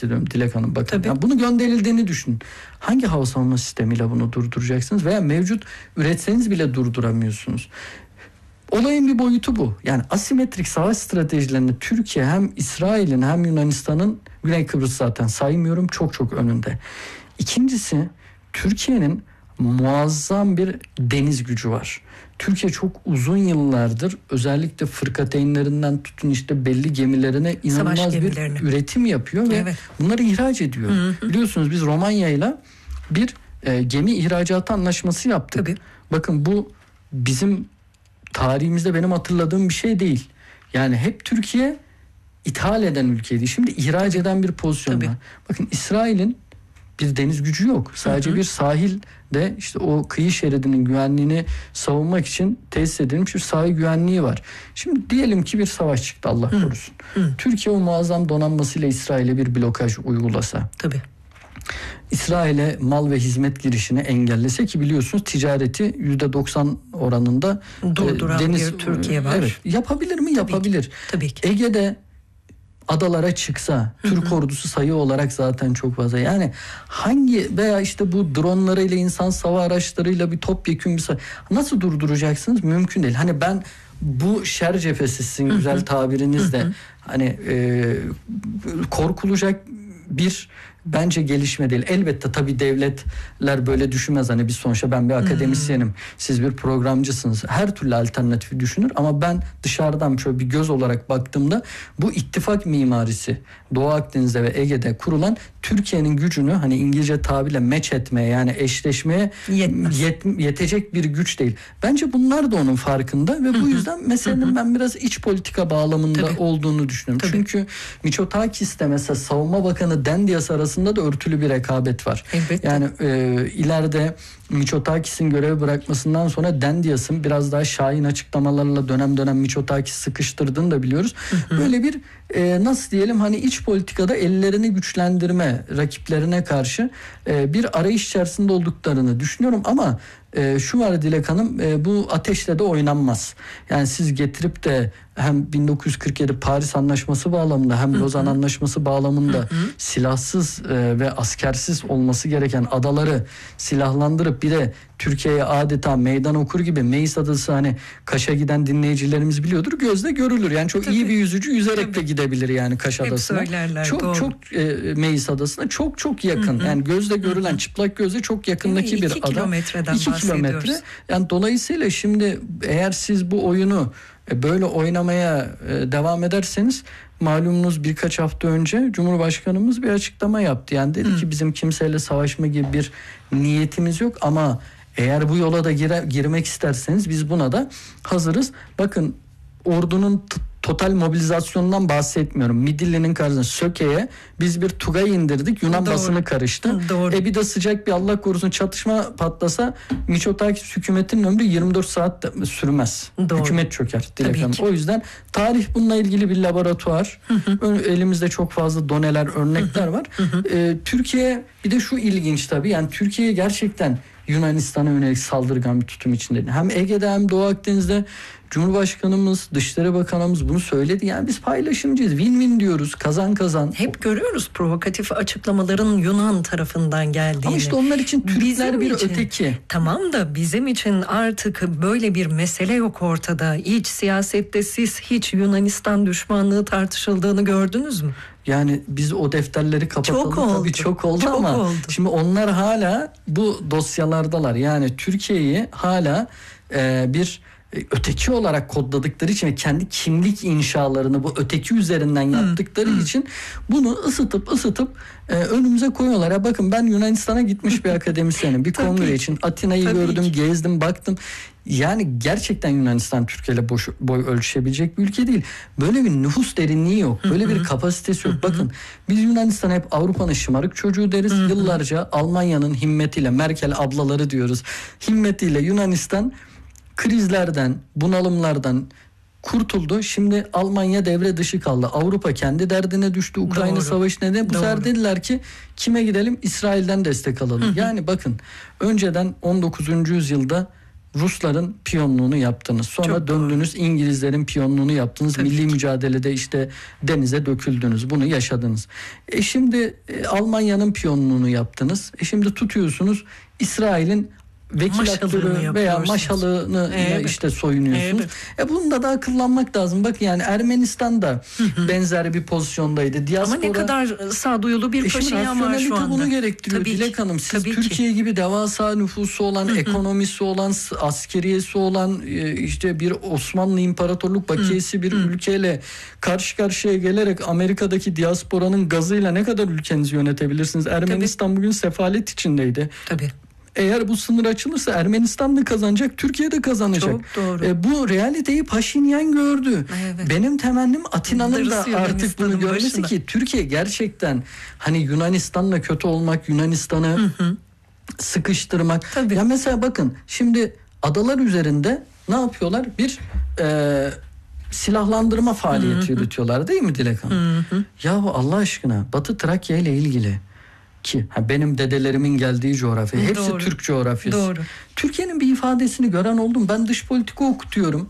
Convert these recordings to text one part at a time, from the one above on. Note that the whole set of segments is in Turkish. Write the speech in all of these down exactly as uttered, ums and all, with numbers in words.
bahsediyorum Dilek Hanım. Bakın yani bunu gönderildiğini düşünün. Hangi hava savunma sistemiyle bunu durduracaksınız? Veya mevcut üretseniz bile durduramıyorsunuz. Olayın bir boyutu bu. Yani asimetrik savaş stratejilerini Türkiye hem İsrail'in hem Yunanistan'ın, Güney Kıbrıs zaten saymıyorum, çok çok önünde. İkincisi, Türkiye'nin muazzam bir deniz gücü var. Türkiye çok uzun yıllardır özellikle fırkateynlerinden tutun işte belli gemilerine inanılmaz bir üretim yapıyor ve evet. bunları ihraç ediyor. Hı hı. Biliyorsunuz biz Romanya'yla bir e, gemi ihracatı anlaşması yaptık. Tabii. Bakın bu bizim tarihimizde benim hatırladığım bir şey değil. Yani hep Türkiye ithal eden ülkeydi. Şimdi ihraç eden bir pozisyon var. Bakın İsrail'in bir deniz gücü yok. Sadece hı hı. bir sahilde işte o kıyı şeridinin güvenliğini savunmak için tesis edilmiş bir sahil güvenliği var. Şimdi diyelim ki bir savaş çıktı, Allah korusun. Hı hı. Türkiye o muazzam donanmasıyla İsrail'e bir blokaj uygulasa. Tabii. İsrail'e mal ve hizmet girişini engellese, ki biliyorsunuz ticareti yüzde doksan oranında durduran deniz, bir Türkiye var. Evet, yapabilir mi? Tabii Yapabilir. Ki. Tabii ki. Ege'de adalara çıksa, Türk hı hı. ordusu sayı olarak zaten çok fazla. Yani hangi veya işte bu dronlarıyla, insan hava araçlarıyla bir topyekün bir nasıl durduracaksınız? Mümkün değil. Hani ben bu şer cephesi, sizin hı hı. güzel tabirinizle hı hı. hani e, korkulacak bir bence gelişme değil. Elbette tabii devletler böyle düşünmez. Hani biz sonuçta, ben bir akademisyenim. Hmm. Siz bir programcısınız. Her türlü alternatifi düşünür ama ben dışarıdan şöyle bir göz olarak baktığımda bu ittifak mimarisi Doğu Akdeniz'de ve Ege'de kurulan Türkiye'nin gücünü hani İngilizce tabirle match etmeye, yani eşleşmeye yet, yetecek bir güç değil. Bence bunlar da onun farkında ve bu yüzden meselenin ben biraz iç politika bağlamında tabii. olduğunu düşünüyorum. Tabii. Çünkü Mitsotakis'le mesela Savunma Bakanı Dendias arasında da örtülü bir rekabet var. Elbette. Yani e, ileride Mitsotakis'in görevi bırakmasından sonra Dendias'ın biraz daha şahin açıklamalarla dönem dönem Mitsotakis sıkıştırdığını da biliyoruz. Hı hı. Böyle bir e, nasıl diyelim hani iç politikada ellerini güçlendirme, rakiplerine karşı e, bir arayış içerisinde olduklarını düşünüyorum ama e, şu var Dilek Hanım, e, bu ateşle de oynanmaz. Yani siz getirip de hem bin dokuz yüz kırk yedi Paris Anlaşması bağlamında hem Lozan Anlaşması bağlamında hı hı. silahsız e, ve askersiz olması gereken adaları silahlandırıp bir de Türkiye'ye adeta meydan okur gibi, Meis Adası, hani Kaş'a giden dinleyicilerimiz biliyordur, gözle görülür. Yani çok tabii. iyi bir yüzücü yüzerek tabii. de gidebilir yani Kaş Hep Adası'na. Söylerler, çok doğru. çok e, Meis Adası'na çok çok yakın. Hı hı. Yani gözle görülen, hı hı. çıplak gözle çok yakındaki bir ada. iki kilometreden iki kilometre. Yani dolayısıyla şimdi eğer siz bu oyunu böyle oynamaya devam ederseniz, malumunuz birkaç hafta önce Cumhurbaşkanımız bir açıklama yaptı. Yani dedi Hı. ki bizim kimseyle savaşma gibi bir niyetimiz yok ama eğer bu yola da gire, girmek isterseniz biz buna da hazırız. Bakın ordunun t- total mobilizasyonundan bahsetmiyorum. Midilli'nin karşısında Söke'ye biz bir Tugay indirdik. Yunan Doğru. basını karıştı. Doğru. E bir de sıcak bir Allah korusun çatışma patlasa Mitsotakis hükümetinin ömrü yirmi dört saat sürmez. Doğru. Hükümet çöker. Dilek Hanım. O yüzden tarih bununla ilgili bir laboratuvar. Hı hı. Elimizde çok fazla doneler, örnekler var. Hı hı. E, Türkiye, bir de şu ilginç tabii. Yani Türkiye gerçekten Yunanistan'a yönelik saldırgan bir tutum içinde. Hem Ege'de hem Doğu Akdeniz'de Cumhurbaşkanımız, Dışişleri Bakanımız bunu söyledi. Yani biz paylaşımcıyız. Win-win diyoruz. Kazan kazan. Hep görüyoruz provokatif açıklamaların Yunan tarafından geldiğini. Ama işte onlar için Türkler bizim bir için, öteki. Tamam da bizim için artık böyle bir mesele yok ortada. İç siyasette siz hiç Yunanistan düşmanlığı tartışıldığını gördünüz mü? Yani biz o defterleri kapatalım. Çok oldu. Tabii çok oldu çok ama oldu. Şimdi onlar hala bu dosyalardalar. Yani Türkiye'yi hala e, bir öteki olarak kodladıkları için ve kendi kimlik inşalarını bu öteki üzerinden yaptıkları hmm. için bunu ısıtıp ısıtıp e, önümüze koyuyorlar. Ya bakın, ben Yunanistan'a gitmiş bir akademisyenim. Bir kongre için Atina'yı Tabii gördüm, ki. gezdim, baktım. Yani gerçekten Yunanistan Türkiye ile boş, boy ölçüşebilecek bir ülke değil. Böyle bir nüfus derinliği yok. Böyle bir kapasitesi yok. Bakın, biz Yunanistan'a hep Avrupa'nın şımarık çocuğu deriz. Yıllarca Almanya'nın himmetiyle, Merkel ablaları diyoruz, himmetiyle Yunanistan krizlerden, bunalımlardan kurtuldu. Şimdi Almanya devre dışı kaldı. Avrupa kendi derdine düştü. Ukrayna Doğru. Savaşı nedeniyle. Bu sefer dediler ki kime gidelim? İsrail'den destek alalım. Hı hı. Yani bakın, önceden on dokuzuncu yüzyılda Rusların piyonluğunu yaptınız. Sonra Çok döndünüz doğru. İngilizlerin piyonluğunu yaptınız. Tabii Milli ki. mücadelede işte denize döküldünüz. Bunu yaşadınız. E şimdi e, Almanya'nın piyonluğunu yaptınız. E şimdi tutuyorsunuz İsrail'in vekil Maşalığını aktörü veya yapıyorsunuz. maşalığını Evet. işte soyunuyorsunuz. Evet. E bunda da akıllanmak lazım. Bak yani Ermenistan da benzer bir pozisyondaydı. Diaspora, Ama ne kadar sağduyulu bir e şimdi Paşinyan var şu rasyonelite anda. bunu gerektiriyor. Tabii Dilek ki. Hanım, siz Tabii Türkiye ki. gibi devasa nüfusu olan, Hı hı. ekonomisi olan, askeriyesi olan, e, işte bir Osmanlı İmparatorluk bakiyesi bir Hı hı. ülkeyle karşı karşıya gelerek Amerika'daki diasporanın gazıyla ne kadar ülkenizi yönetebilirsiniz? Ermenistan Tabii. bugün sefalet içindeydi. Tabii. Eğer bu sınır açılırsa Ermenistan da kazanacak, Türkiye de kazanacak. Çok doğru. E, bu realiteyi Paşinyan gördü. Evet. Benim temennim Atina'nın da Darısı artık bunu Yunanistan'ın görmesi başına. ki Türkiye gerçekten hani Yunanistan'la kötü olmak, Yunanistan'ı Hı hı. sıkıştırmak. Tabii. Ya mesela bakın şimdi adalar üzerinde ne yapıyorlar? Bir e, silahlandırma faaliyeti hı hı. yürütüyorlar değil mi Dilek Hanım? Hı hı. Yahu Allah aşkına Batı Trakya ile ilgili ki ha, benim dedelerimin geldiği coğrafya. Hepsi Doğru. Türk coğrafyası. Doğru. Türkiye'nin bir ifadesini gören oldum. Ben dış politika okutuyorum.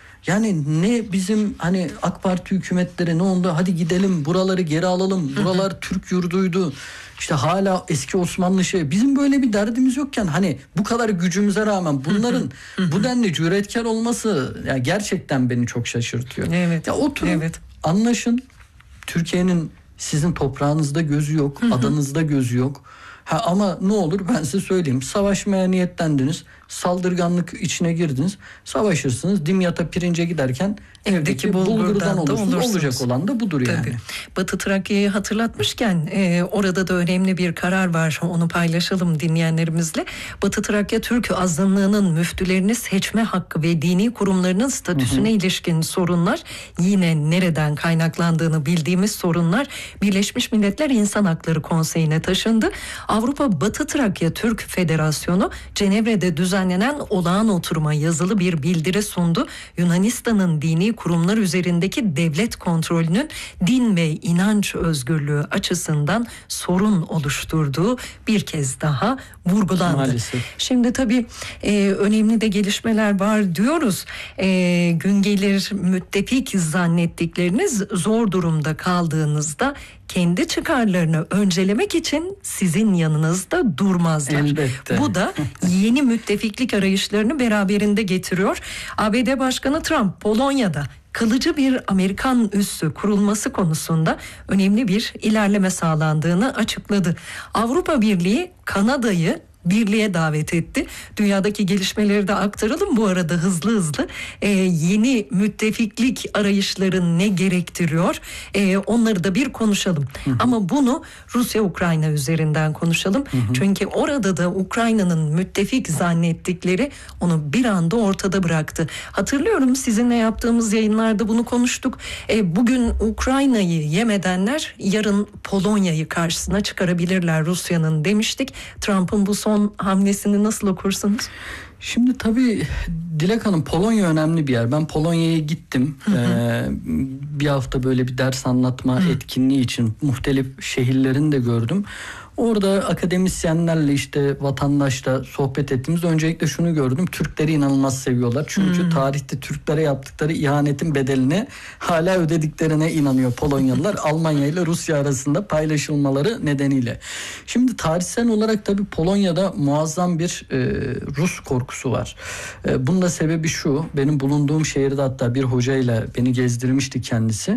Yani ne bizim hani AK Parti hükümetleri ne oldu? Hadi gidelim buraları geri alalım. Buralar hı hı. Türk yurduydu. İşte hala eski Osmanlı şey. Bizim böyle bir derdimiz yokken hani bu kadar gücümüze rağmen bunların hı hı. bu denli cüretkar olması ya gerçekten beni çok şaşırtıyor. Evet. Ya oturun, evet. anlaşın. Türkiye'nin sizin toprağınızda gözü yok, hı hı. adanızda gözü yok. Ha, ama ne olur ben size söyleyeyim. Savaşmaya niyetlendiniz. Saldırganlık içine girdiniz. Savaşırsınız. Dimyat'a pirince giderken evdeki bulgurdan olursunuz. Olacak olan da budur yani. Tabii. Batı Trakya'yı hatırlatmışken e, orada da önemli bir karar var. Onu paylaşalım dinleyenlerimizle. Batı Trakya Türk azınlığının müftülerini seçme hakkı ve dini kurumlarının statüsüne hı hı. ilişkin sorunlar, yine nereden kaynaklandığını bildiğimiz sorunlar Birleşmiş Milletler İnsan Hakları Konseyi'ne taşındı. Avrupa Batı Trakya Türk Federasyonu Cenevre'de düzenlenen olağan oturuma yazılı bir bildiri sundu. Yunanistan'ın dini kurumlar üzerindeki devlet kontrolünün din ve inanç özgürlüğü açısından sorun oluşturduğu bir kez daha vurgulandı. Maalesef. Şimdi tabii e, önemli de gelişmeler var diyoruz. E, gün gelir müttefik zannettikleriniz zor durumda kaldığınızda kendi çıkarlarını öncelemek için sizin yanınızda durmazlar. Elbette. Bu da yeni müttefiklik arayışlarını beraberinde getiriyor. A B D Başkanı Trump Polonya'da kalıcı bir Amerikan üssü kurulması konusunda önemli bir ilerleme sağlandığını açıkladı. Avrupa Birliği Kanada'yı birliğe davet etti. Dünyadaki gelişmeleri de aktaralım bu arada hızlı hızlı. Ee, yeni müttefiklik arayışları ne gerektiriyor? Ee, onları da bir konuşalım. Hı hı. Ama bunu Rusya-Ukrayna üzerinden konuşalım. Hı hı. Çünkü orada da Ukrayna'nın müttefik zannettikleri onu bir anda ortada bıraktı. Hatırlıyorum sizinle yaptığımız yayınlarda bunu konuştuk. Ee, bugün Ukrayna'yı yem edenler yarın Polonya'yı karşısına çıkarabilirler Rusya'nın demiştik. Trump'ın bu son hamlesini nasıl okursunuz? Şimdi tabii Dilek Hanım, Polonya önemli bir yer. Ben Polonya'ya gittim. Hı hı. Ee, bir hafta böyle bir ders anlatma hı. etkinliği için muhtelif şehirlerini de gördüm. Orada akademisyenlerle işte vatandaşla sohbet ettiğimizde öncelikle şunu gördüm. Türkleri inanılmaz seviyorlar. Çünkü hmm. tarihte Türklere yaptıkları ihanetin bedelini hala ödediklerine inanıyor Polonyalılar. Almanya ile Rusya arasında paylaşılmaları nedeniyle. Şimdi tarihsel olarak tabii Polonya'da muazzam bir e, Rus korkusu var. E, bunun da sebebi şu. Benim bulunduğum şehirde hatta bir hocayla beni gezdirmişti kendisi.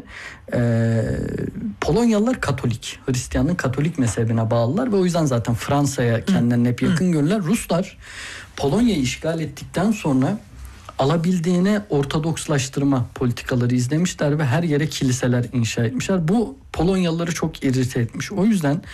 E, Polonyalılar Katolik. Hristiyanlığın Katolik mezhebine bağlı. Ve o yüzden zaten Fransa'ya kendilerini hep yakın görürler. Ruslar Polonya'yı işgal ettikten sonra alabildiğine Ortodokslaştırma politikaları izlemişler ve her yere kiliseler inşa etmişler. Bu Polonyalıları çok irite etmiş. O yüzden